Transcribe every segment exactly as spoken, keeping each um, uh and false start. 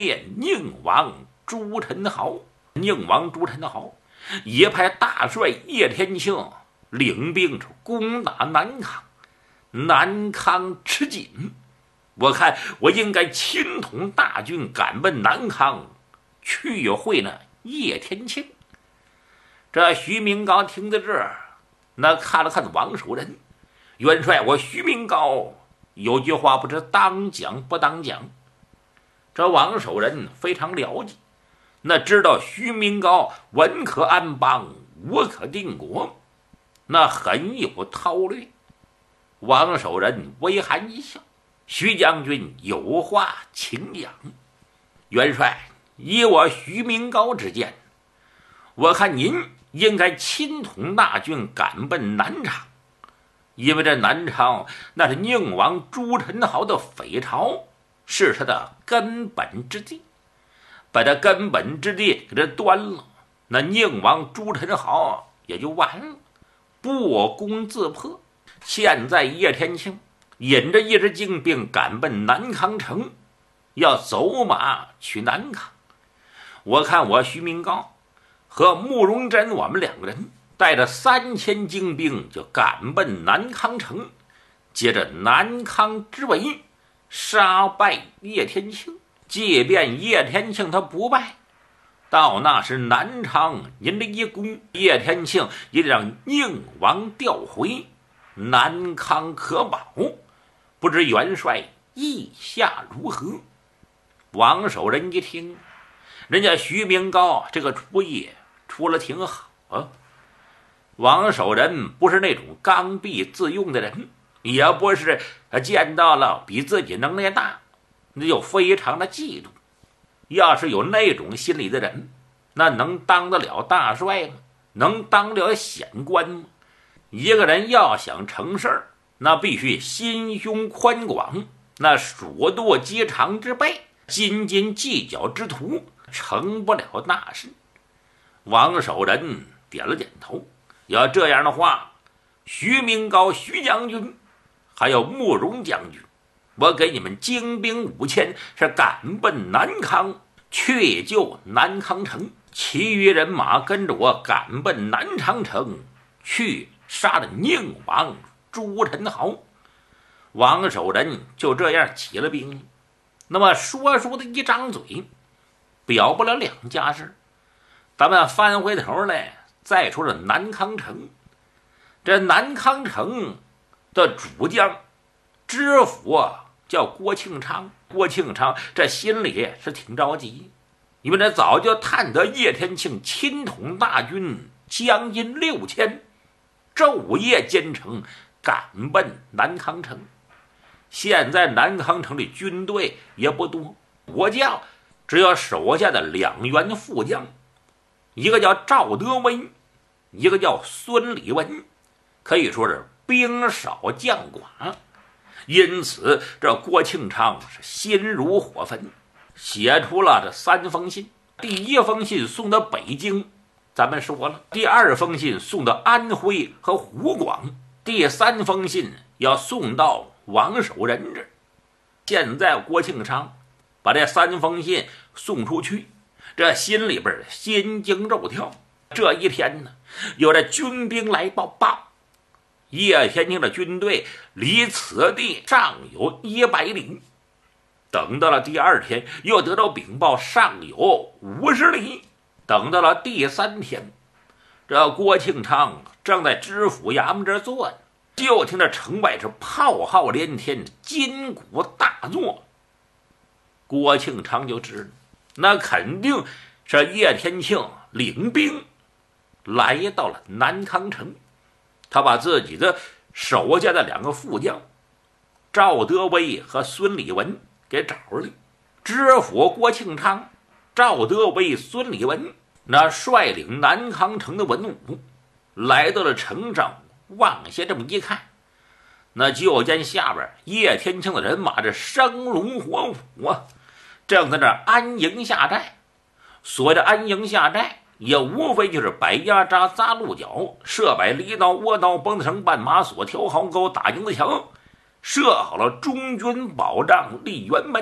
见宁王朱宸濠。宁王朱宸濠也派大帅叶天庆领兵攻打南康。南康吃紧，我看我应该亲统大军赶奔南康，去会那叶天庆。这徐明高听到这儿，那看了看王守仁，元帅，我徐明高有句话不知当讲不当讲。这王守仁非常了解，那知道徐明高文可安邦，武可定国，那很有韬略。王守仁微含一笑，徐将军有话请讲。元帅，以我徐明高之见，我看您应该亲统大军赶奔南昌，因为这南昌那是宁王朱宸濠的匪巢，是他的根本之地，把这根本之地给他端了，那宁王朱宸濠也就完了，不攻自破。现在叶天庆引着一支精兵赶奔南康城，要走马去南康。我看我徐明高和慕容真我们两个人带着三千精兵就赶奔南康城，接着南康之围，杀败叶天庆。即便叶天庆他不败，到那时南昌您这一攻，叶天庆也得让宁王调回，南康可保。不知元帅意下如何？王守仁一听，人家徐明高这个主意出了挺好啊。王守仁不是那种刚愎自用的人，也不是见到了比自己能耐大那就非常的嫉妒。要是有那种心理的人，那能当得了大帅吗？能当了显官吗？一个人要想成事儿，那必须心胸宽广，那鼠惰鸡肠之辈，斤斤计较之徒，成不了大事。王守仁点了点头，要这样的话，徐明高徐将军还有慕容将军，我给你们精兵五千，是赶奔南康，去救南康城，其余人马跟着我赶奔南昌城，去杀了宁王朱宸濠。王守仁就这样起了兵。那么说书的一张嘴，表不了两家事。咱们翻回头来再说这南康城。这南康城的主将知府叫郭庆昌，郭庆昌这心里是挺着急，因为这早就探得叶天庆亲统大军将近六千，昼夜兼程赶奔南康城。现在南康城里军队也不多，国将只有手下的两员副将，一个叫赵德威，一个叫孙礼文，可以说是兵少将寡。因此这郭庆昌是心如火焚，写出了这三封信。第一封信送到北京，咱们说了；第二封信送到安徽和湖广；第三封信要送到王守仁这。现在郭庆昌把这三封信送出去，这心里边心惊肉跳。这一天呢，有这军兵来报报，叶天庆的军队离此地尚有一百里。等到了第二天，又得到禀报尚有五十里。等到了第三天，这郭庆昌正在知府衙门这坐呢，就听着城外是炮号连天，金鼓大作。郭庆昌就知道，那肯定是叶天庆领兵来到了南康城。他把自己的手下的两个副将赵德威和孙礼文给找了。知府郭庆昌、赵德威、孙礼文那率领南康城的文武来到了城上，往下这么一看，那就见下边叶天庆的人马这生龙活虎啊，正在那安营下寨。所谓的安营下寨，也无非就是摆压扎、扎鹿角、设摆犁刀、窝刀、绷子绳、绊马索、调壕沟、打营子墙，设好了中军保障、立辕门，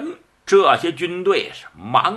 这些军队是忙